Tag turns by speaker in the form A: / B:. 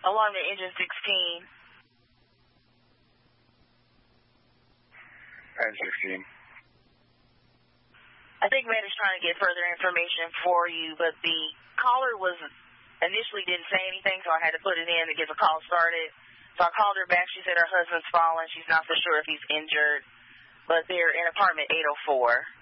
A: along the engine 16.
B: Engine 16.
A: I think Matt is trying to get further information for you, but the caller initially didn't say anything, so I had to put it in to get the call started. So I called her back. She said her husband's fallen. She's not for sure if he's injured, but they're in apartment 804.